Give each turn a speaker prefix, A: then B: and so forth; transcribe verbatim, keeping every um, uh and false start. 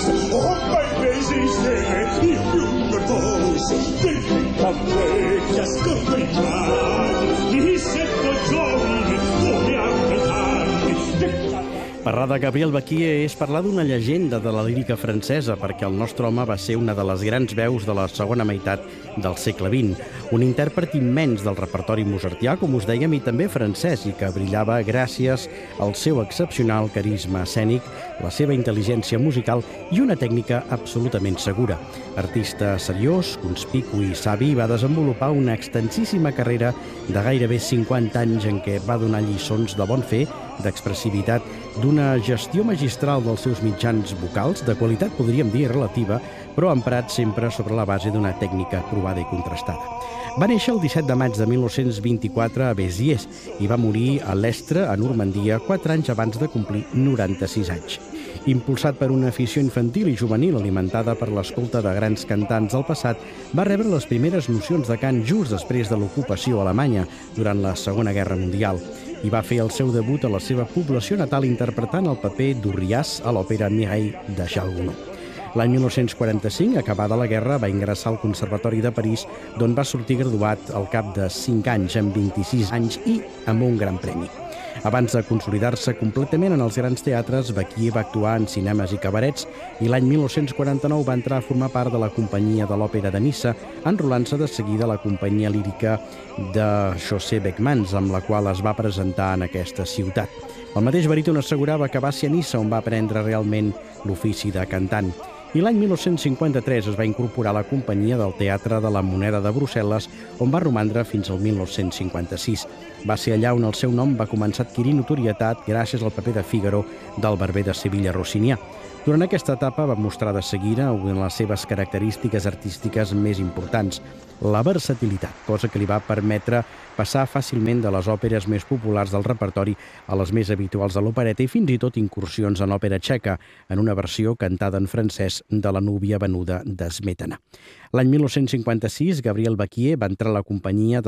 A: Ormai mesi insieme, il più nervoso della vecchia scorta di sette giorni, come a
B: Parlar de Gabriel Baquier és parlar d'una llegenda de la lírica francesa, perquè el nostre home va ser una de les grans veus de la segona meitat del segle vint. Un intèrpret immens del repertori mozartià, com us dèiem, i també francès, i que brillava gràcies al seu excepcional carisma escènic, la seva intel·ligència musical i una tècnica absolutament segura. Artista seriós, conspicu i savi, va desenvolupar una extensíssima carrera de gairebé cinquanta anys en què va donar lliçons de bon fer, d'expressivitat, d'una gestió magistral dels seus mitjans vocals, de qualitat podríem dir relativa, però emprat sempre sobre la base d'una tècnica provada i contrastada. Va néixer el disset de maig de mil nou-cents vint-i-quatre a Béziers i va morir a l'Estre, a Normandia, quatre anys abans de complir noranta-sis anys. Impulsat per una afició infantil i juvenil alimentada per l'escolta de grans cantants del passat, va rebre les primeres nocions de cant just després de l'ocupació alemanya durant la Segona Guerra Mundial i va fer el seu debut a la seva població natal interpretant el paper d'Urrias a l'òpera Mireille de Charles Gounod. L'any mil nou-cents quaranta-cinc, acabada la guerra, va ingressar al Conservatori de París, d'on va sortir graduat al cap de cinc anys, amb vint-i-sis anys i amb un gran premi. Abans de consolidar-se completament en els grans teatres, Baquier va actuar en cinemes i cabarets i l'any mil nou-cents quaranta-nou va entrar a formar part de la companyia de l'Òpera de Niça, enrolant-se de seguida a la companyia lírica de José Beckmans, amb la qual es va presentar en aquesta ciutat. El mateix baríton assegurava que va ser a Niça on va aprendre realment l'ofici de cantant. I l'any mil nou-cents cinquanta-tres es va incorporar a la companyia del Teatre de la Moneda de Brussel·les, on va romandre fins al mil nou-cents cinquanta-sis. Va ser allà on el seu nom va començar a adquirir notorietat gràcies al paper de Fígaro del barber de Sevilla Rossinià. Durant aquesta etapa va mostrar de seguida una de les seves característiques artístiques més importants, la versatilitat, cosa que li va permetre passar fàcilment de les òperes més populars del repertori a les més habituals de l'opereta i fins i tot incursions en òpera txeca, en una versió cantada en francès de la núvia venuda de Smetana. L'any mil nou-cents cinquanta-sis, Gabriel Baquier va entrar a la companyia de